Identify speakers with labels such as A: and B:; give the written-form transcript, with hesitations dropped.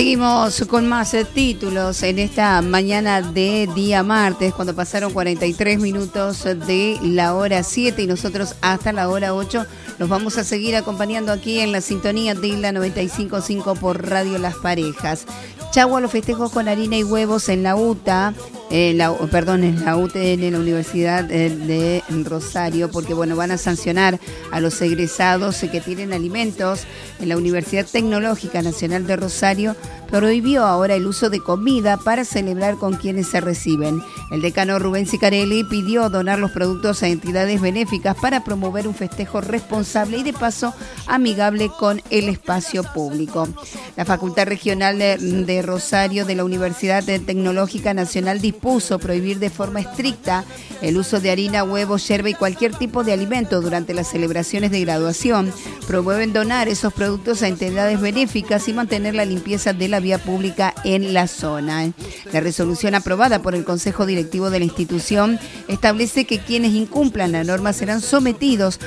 A: Seguimos con más títulos en esta mañana de día martes, cuando pasaron 43 minutos de la hora 7 y nosotros hasta la hora 8 los vamos a seguir acompañando aquí en la sintonía de la 95.5 por Radio Las Parejas. Chau a los festejos con harina y huevos en la UTA, en la UTN, la Universidad de Rosario, porque bueno, van a sancionar a los egresados que tienen alimentos. En la Universidad Tecnológica Nacional de Rosario prohibió ahora el uso de comida para celebrar con quienes se reciben. El decano Rubén Sicarelli pidió donar los productos a entidades benéficas para promover un festejo responsable y de paso amigable con el espacio público. La Facultad Regional de Rosario de la Universidad Tecnológica Nacional dispuso prohibir de forma estricta el uso de harina, huevos, yerba y cualquier tipo de alimento durante las celebraciones de graduación. Promueven donar esos productos a entidades benéficas y mantener la limpieza de la vía pública en la zona. La resolución aprobada por el Consejo Directivo de la institución establece que quienes incumplan la norma serán sometidos